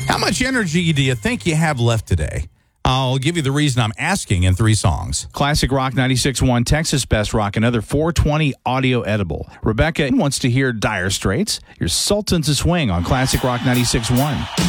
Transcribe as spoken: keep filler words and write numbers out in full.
How much energy do you think you have left today? I'll give you the reason I'm asking in three songs. Classic Rock ninety-six point one, Texas Best Rock, another four twenty audio edible. Rebecca wants to hear Dire Straits. Your Sultans of Swing on Classic Rock ninety-six point one.